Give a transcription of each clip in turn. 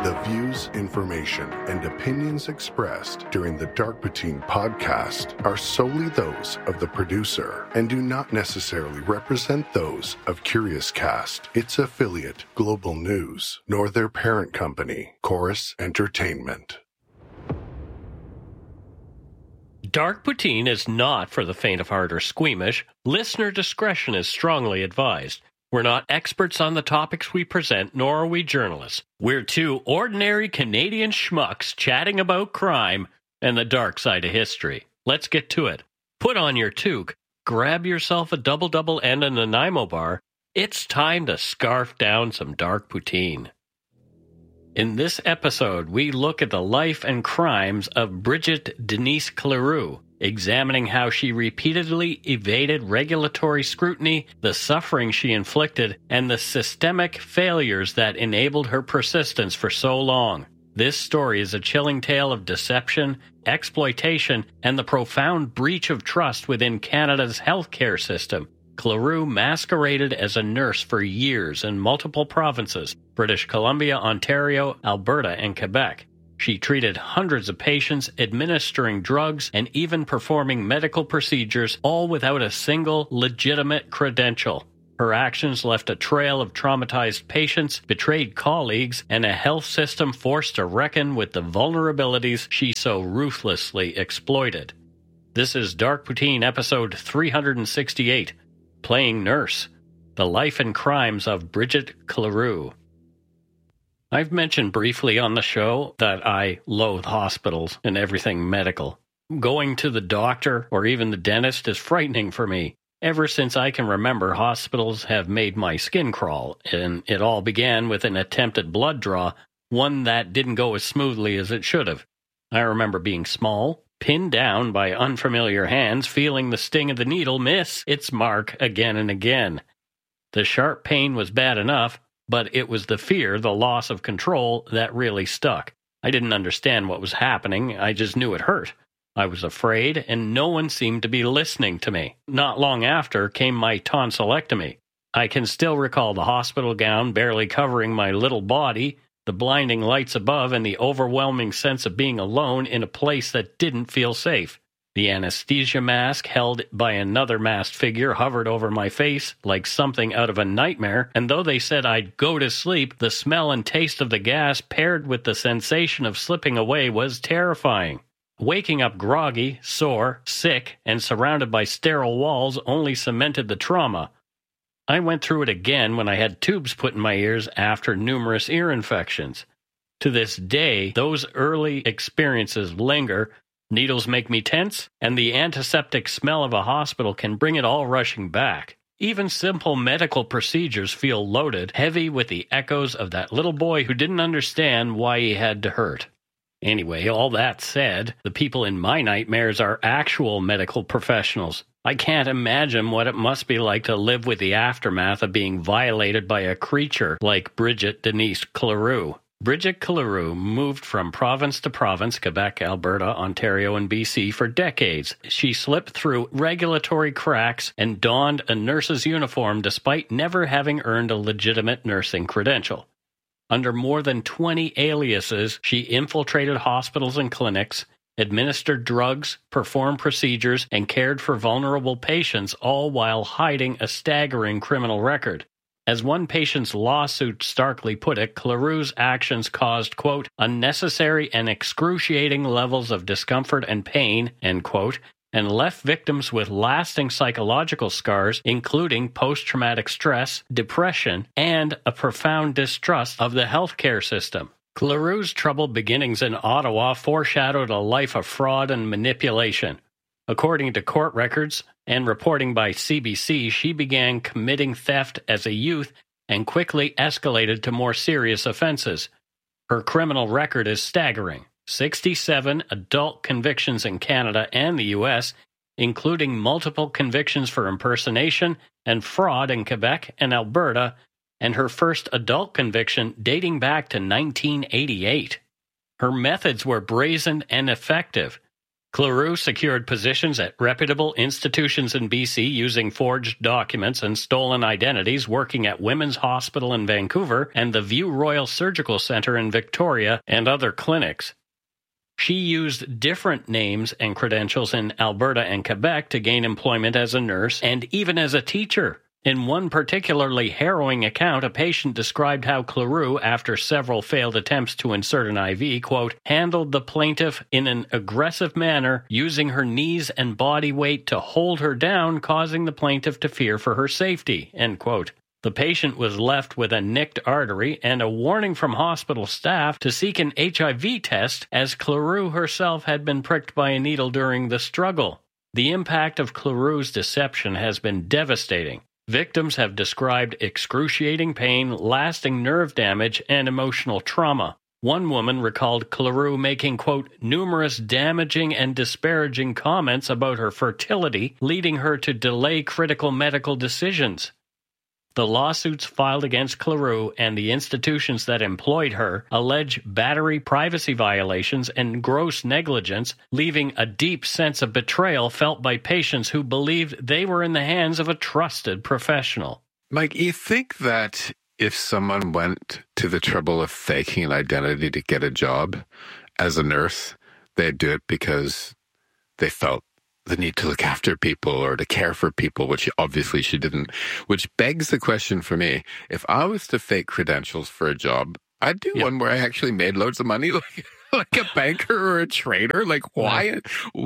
The views, information, and opinions expressed during the Dark Poutine podcast are solely those of the producer and do not necessarily represent those of Curious Cast, its affiliate, Global News, nor their parent company, Chorus Entertainment. Dark Poutine is not for the faint of heart or squeamish. Listener discretion is strongly advised. We're not experts on the topics we present, nor are we journalists. We're two ordinary Canadian schmucks chatting about crime and the dark side of history. Let's get to it. Put on your toque, grab yourself a double-double and a Nanaimo bar. It's time to scarf down some dark poutine. In this episode, we look at the life and crimes of Bridget Denise Cleroux, examining how she repeatedly evaded regulatory scrutiny, the suffering she inflicted, and the systemic failures that enabled her persistence for so long. This story is a chilling tale of deception, exploitation, and the profound breach of trust within Canada's healthcare system. Cleroux masqueraded as a nurse for years in multiple provinces, British Columbia, Ontario, Alberta, and Quebec. She treated hundreds of patients, administering drugs, and even performing medical procedures, all without a single legitimate credential. Her actions left a trail of traumatized patients, betrayed colleagues, and a health system forced to reckon with the vulnerabilities she so ruthlessly exploited. This is Dark Poutine episode 368, Playing Nurse, The Life and Crimes of Bridget Cleroux. I've mentioned briefly on the show that I loathe hospitals and everything medical. Going to the doctor or even the dentist is frightening for me. Ever since I can remember, hospitals have made my skin crawl, and it all began with an attempted blood draw, one that didn't go as smoothly as it should have. I remember being small, pinned down by unfamiliar hands, feeling the sting of the needle miss its mark again and again. The sharp pain was bad enough, but it was the fear, the loss of control, that really stuck. I didn't understand what was happening, I just knew it hurt. I was afraid, and no one seemed to be listening to me. Not long after came my tonsillectomy. I can still recall the hospital gown barely covering my little body, the blinding lights above, and the overwhelming sense of being alone in a place that didn't feel safe. The anesthesia mask held by another masked figure hovered over my face like something out of a nightmare, and though they said I'd go to sleep, the smell and taste of the gas paired with the sensation of slipping away was terrifying. Waking up groggy, sore, sick, and surrounded by sterile walls only cemented the trauma. I went through it again when I had tubes put in my ears after numerous ear infections. To this day, those early experiences linger. Needles make me tense, and the antiseptic smell of a hospital can bring it all rushing back. Even simple medical procedures feel loaded, heavy with the echoes of that little boy who didn't understand why he had to hurt. Anyway, all that said, the people in my nightmares are actual medical professionals. I can't imagine what it must be like to live with the aftermath of being violated by a creature like Bridget Denise Cleroux. Bridget Cleroux moved from province to province, Quebec, Alberta, Ontario, and BC for decades. She slipped through regulatory cracks and donned a nurse's uniform despite never having earned a legitimate nursing credential. Under more than 20 aliases, she infiltrated hospitals and clinics, administered drugs, performed procedures, and cared for vulnerable patients, all while hiding a staggering criminal record. As one patient's lawsuit starkly put it, Cleroux's actions caused, quote, unnecessary and excruciating levels of discomfort and pain, end quote, and left victims with lasting psychological scars, including post-traumatic stress, depression, and a profound distrust of the healthcare system. Cleroux's troubled beginnings in Ottawa foreshadowed a life of fraud and manipulation. According to court records and reporting by CBC, she began committing theft as a youth and quickly escalated to more serious offenses. Her criminal record is staggering. 67 adult convictions in Canada and the U.S., including multiple convictions for impersonation and fraud in Quebec and Alberta, and her first adult conviction dating back to 1988. Her methods were brazen and effective. Cleroux secured positions at reputable institutions in BC using forged documents and stolen identities, working at Women's Hospital in Vancouver and the View Royal Surgical Centre in Victoria and other clinics. She used different names and credentials in Alberta and Quebec to gain employment as a nurse and even as a teacher. In one particularly harrowing account, a patient described how Cleroux, after several failed attempts to insert an IV, quote, handled the plaintiff in an aggressive manner, using her knees and body weight to hold her down, causing the plaintiff to fear for her safety, end quote. The patient was left with a nicked artery and a warning from hospital staff to seek an HIV test, as Cleroux herself had been pricked by a needle during the struggle. The impact of Cleroux's deception has been devastating. Victims have described excruciating pain, lasting nerve damage, and emotional trauma. One woman recalled Cleroux making, quote, numerous damaging and disparaging comments about her fertility, leading her to delay critical medical decisions. The lawsuits filed against Cleroux and the institutions that employed her allege battery, privacy violations, and gross negligence, leaving a deep sense of betrayal felt by patients who believed they were in the hands of a trusted professional. Mike, you think that if someone went to the trouble of faking an identity to get a job as a nurse, they'd do it because they felt the need to look after people or to care for people, which obviously she didn't, which begs the question for me. If I was to fake credentials for a job, I'd do one where I actually made loads of money, like a banker or a trader. Like, why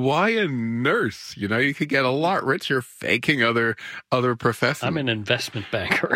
a nurse? You know, you could get a lot richer faking other professions. I'm an investment banker.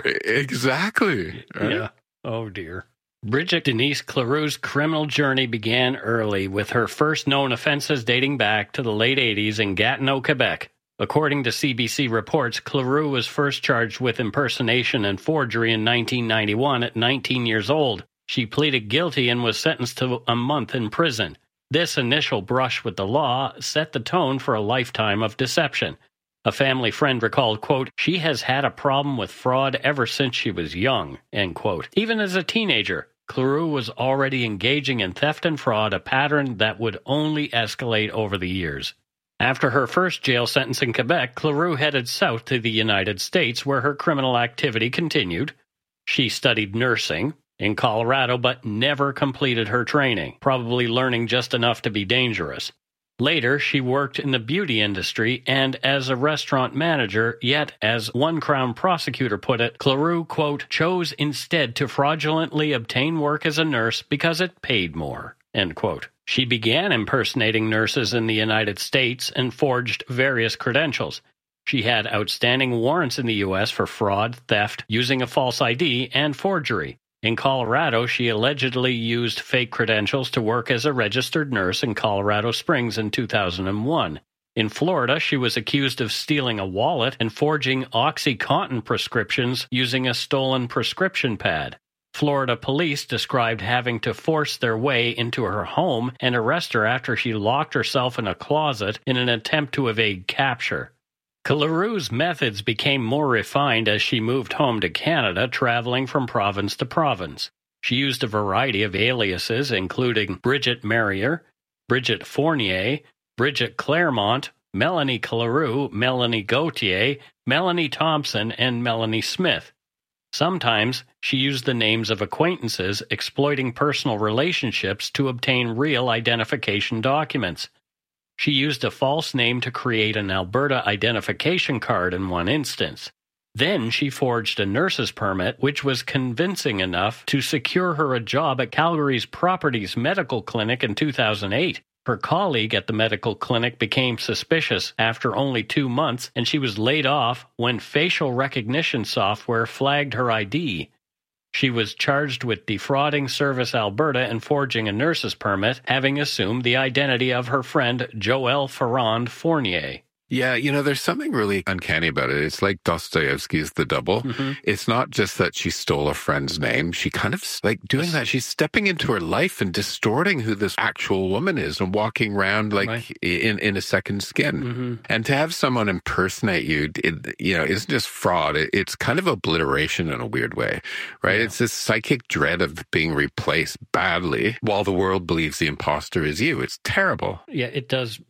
Exactly. Right? Yeah. Oh, dear. Bridget Denise Cleroux's criminal journey began early, with her first known offenses dating back to the late 80s in Gatineau, Quebec. According to CBC reports, Cleroux was first charged with impersonation and forgery in 1991 at 19 years old. She pleaded guilty and was sentenced to a month in prison. This initial brush with the law set the tone for a lifetime of deception. A family friend recalled, quote, she has had a problem with fraud ever since she was young, end quote. Even as a teenager, Cleroux was already engaging in theft and fraud, a pattern that would only escalate over the years. After her first jail sentence in Quebec, Cleroux headed south to the United States, where her criminal activity continued. She studied nursing in Colorado, but never completed her training, probably learning just enough to be dangerous. Later, she worked in the beauty industry and as a restaurant manager, yet, as one Crown prosecutor put it, Cleroux, quote, chose instead to fraudulently obtain work as a nurse because it paid more, end quote. She began impersonating nurses in the United States and forged various credentials. She had outstanding warrants in the U.S. for fraud, theft, using a false ID, and forgery. In Colorado, she allegedly used fake credentials to work as a registered nurse in Colorado Springs in 2001. In Florida, she was accused of stealing a wallet and forging OxyContin prescriptions using a stolen prescription pad. Florida police described having to force their way into her home and arrest her after she locked herself in a closet in an attempt to evade capture. Cleroux's methods became more refined as she moved home to Canada, traveling from province to province. She used a variety of aliases, including Bridget Merrier, Bridget Fournier, Bridget Claremont, Melanie Cleroux, Melanie Gauthier, Melanie Thompson, and Melanie Smith. Sometimes she used the names of acquaintances, exploiting personal relationships to obtain real identification documents. She used a false name to create an Alberta identification card in one instance. Then she forged a nurse's permit, which was convincing enough to secure her a job at Calgary's Properties Medical Clinic in 2008. Her colleague at the medical clinic became suspicious after only 2 months, and she was laid off when facial recognition software flagged her ID. She was charged with defrauding Service Alberta and forging a nurse's permit, having assumed the identity of her friend Joelle Ferrand Fournier. Yeah, you know, there's something really uncanny about it. It's like Dostoevsky's The Double. Mm-hmm. It's not just that she stole a friend's name. She kind of, like, doing that. She's stepping into her life and distorting who this actual woman is and walking around, like, in a second skin. Mm-hmm. And to have someone impersonate you, isn't just fraud. It's kind of obliteration in a weird way, right? Yeah. It's this psychic dread of being replaced badly while the world believes the imposter is you. It's terrible. Yeah, it does. It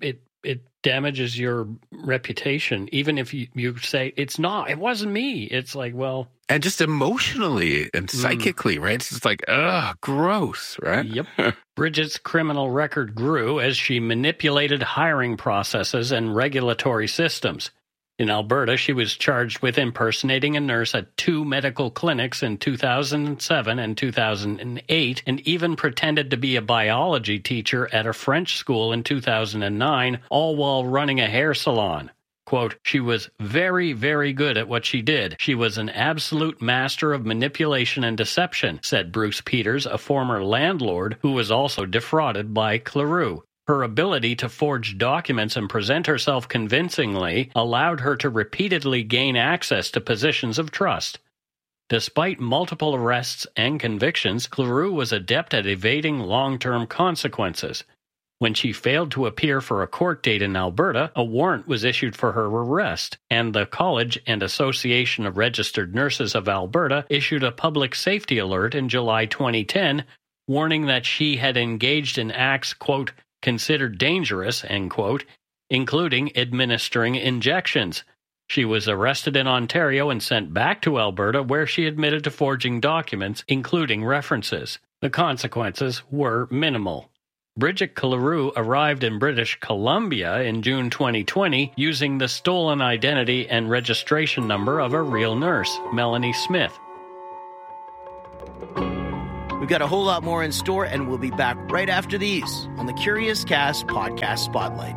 it damages your reputation. Even if you say, it wasn't me. It's like, well. And just emotionally and psychically, right? It's just like, ugh, gross, right? Yep. Bridget's criminal record grew as she manipulated hiring processes and regulatory systems. In Alberta, she was charged with impersonating a nurse at 2 medical clinics in 2007 and 2008, and even pretended to be a biology teacher at a French school in 2009, all while running a hair salon. Quote, she was very, very good at what she did. She was an absolute master of manipulation and deception, said Bruce Peters, a former landlord who was also defrauded by Cleroux. Her ability to forge documents and present herself convincingly allowed her to repeatedly gain access to positions of trust. Despite multiple arrests and convictions, Cleroux was adept at evading long-term consequences. When she failed to appear for a court date in Alberta, a warrant was issued for her arrest, and the College and Association of Registered Nurses of Alberta issued a public safety alert in July 2010, warning that she had engaged in acts, quote, considered dangerous, end quote, including administering injections. She was arrested in Ontario and sent back to Alberta, where she admitted to forging documents, including references. The consequences were minimal. Bridget Cleroux arrived in British Columbia in June 2020 using the stolen identity and registration number of a real nurse, Melanie Smith. We've got a whole lot more in store, and we'll be back right after these on the Curious Cast Podcast Spotlight.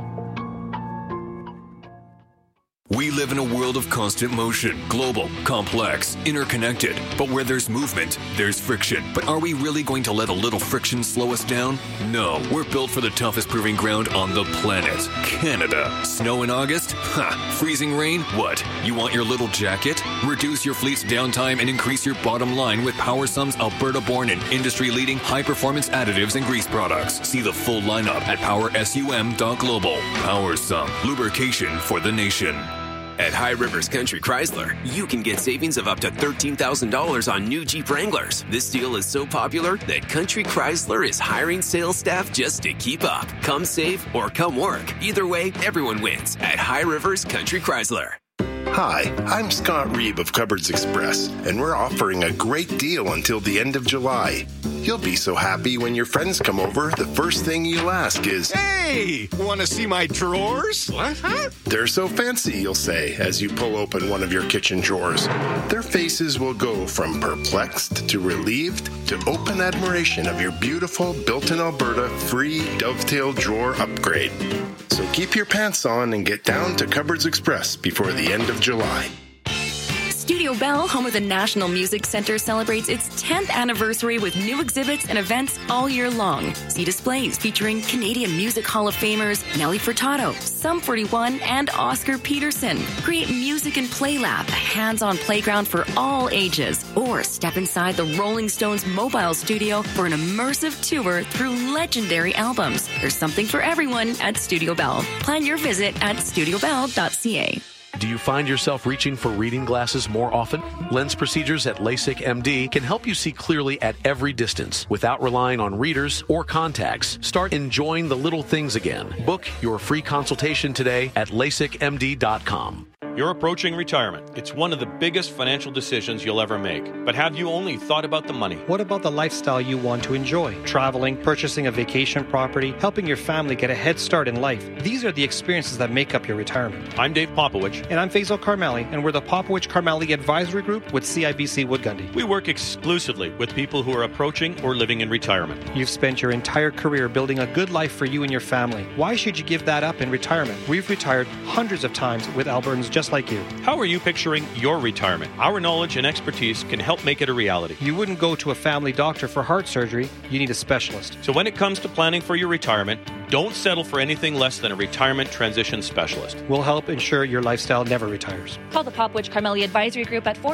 We live in a world of constant motion, global, complex, interconnected. But where there's movement, there's friction. But are we really going to let a little friction slow us down? No, we're built for the toughest proving ground on the planet, Canada. Snow in August? Ha! Freezing rain? What? You want your little jacket? Reduce your fleet's downtime and increase your bottom line with PowerSum's Alberta-born and industry-leading high-performance additives and grease products. See the full lineup at powersum.global. PowerSum, lubrication for the nation. At High Rivers Country Chrysler, you can get savings of up to $13,000 on new Jeep Wranglers. This deal is so popular that Country Chrysler is hiring sales staff just to keep up. Come save or come work. Either way, everyone wins at High Rivers Country Chrysler. Hi, I'm Scott Reeve of Cupboards Express, and we're offering a great deal until the end of July. You'll be so happy when your friends come over, the first thing you'll ask is, "Hey, want to see my drawers?" "What, huh?" "They're so fancy," you'll say as you pull open one of your kitchen drawers. Their faces will go from perplexed to relieved to open admiration of your beautiful built-in Alberta free dovetail drawer upgrade. So keep your pants on and get down to Cupboards Express before the end of July. Studio Bell, home of the National Music Center, celebrates its 10th anniversary with new exhibits and events all year long. See displays featuring Canadian Music Hall of Famers Nelly Furtado, Sum 41, and Oscar Peterson. Create Music and Play Lab, a hands-on playground for all ages. Or step inside the Rolling Stones mobile studio for an immersive tour through legendary albums. There's something for everyone at Studio Bell. Plan your visit at studiobell.ca. Do you find yourself reaching for reading glasses more often? Lens procedures at LASIK MD can help you see clearly at every distance without relying on readers or contacts. Start enjoying the little things again. Book your free consultation today at LASIKMD.com. You're approaching retirement. It's one of the biggest financial decisions you'll ever make. But have you only thought about the money? What about the lifestyle you want to enjoy? Traveling, purchasing a vacation property, helping your family get a head start in life. These are the experiences that make up your retirement. I'm Dave Popowich. And I'm Faisal Karmali, and we're the Popowich Karmali Advisory Group with CIBC Wood Gundy. We work exclusively with people who are approaching or living in retirement. You've spent your entire career building a good life for you and your family. Why should you give that up in retirement? We've retired hundreds of times with Albertans just like you. How are you picturing your retirement? Our knowledge and expertise can help make it a reality. You wouldn't go to a family doctor for heart surgery. You need a specialist. So when it comes to planning for your retirement, don't settle for anything less than a retirement transition specialist. We'll help ensure your lifestyle never retires. Call the Popowich Karmali Advisory Group at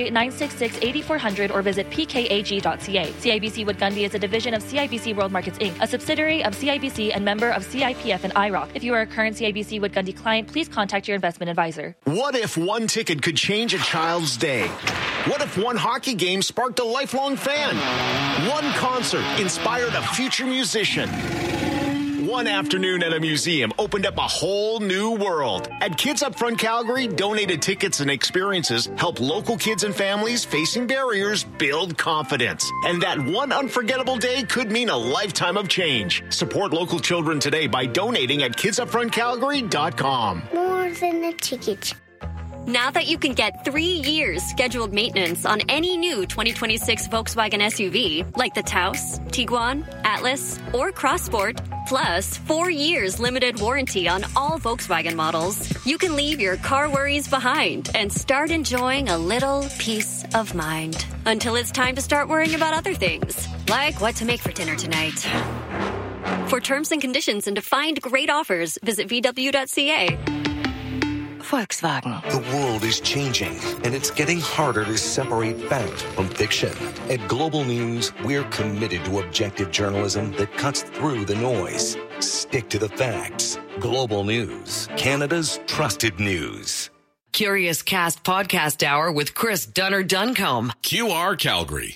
403-966-8400 or visit pkag.ca. CIBC Wood Gundy is a division of CIBC World Markets Inc., a subsidiary of CIBC and member of CIPF and IROC. If you are a current CIBC Wood Gundy client, please contact your investment advisor. What if one ticket could change a child's day? What if one hockey game sparked a lifelong fan? One concert inspired a future musician? One afternoon at a museum opened up a whole new world. At Kids Up Front Calgary, donated tickets and experiences help local kids and families facing barriers build confidence. And that one unforgettable day could mean a lifetime of change. Support local children today by donating at kidsupfrontcalgary.com. More than a ticket. Now that you can get 3 years scheduled maintenance on any new 2026 Volkswagen SUV, like the Taos, Tiguan, Atlas, or Crossport, plus 4 years limited warranty on all Volkswagen models, you can leave your car worries behind and start enjoying a little peace of mind. Until it's time to start worrying about other things, like what to make for dinner tonight. For terms and conditions and to find great offers, visit VW.ca. Volkswagen. The world is changing, and it's getting harder to separate fact from fiction. At Global News, we're committed to objective journalism that cuts through the noise. Stick to the facts. Global News, Canada's trusted news. Curious Cast Podcast Hour with Chris Dunner-Duncombe. QR Calgary.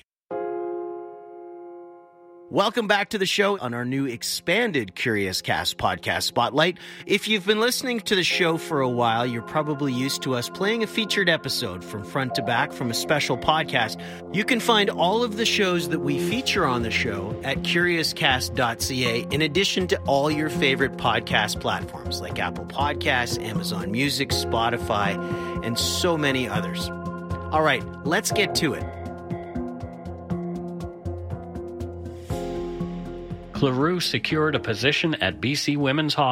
Welcome back to the show on our new expanded Curious Cast podcast spotlight. If you've been listening to the show for a while, you're probably used to us playing a featured episode from front to back from a special podcast. You can find all of the shows that we feature on the show at curiouscast.ca, in addition to all your favorite podcast platforms like Apple Podcasts, Amazon Music, Spotify, and so many others. All right, let's get to it. Cleroux secured a position at BC Women's Hockey